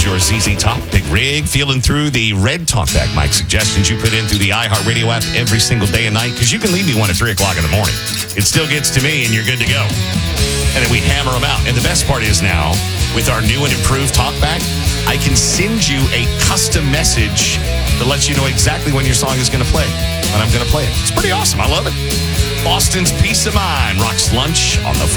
your ZZ Top. Big Rig feeling through the red talkback mic suggestions you put in through the iHeartRadio app every single day and night, because you can leave me one at 3 o'clock in the morning. It still gets to me, and you're good to go. And then we hammer them out. And the best part is now, with our new and improved talkback, I can send you a custom message that lets you know exactly when your song is going to play, when I'm going to play it. It's pretty awesome. I love it. Boston's Peace of Mind rocks lunch on the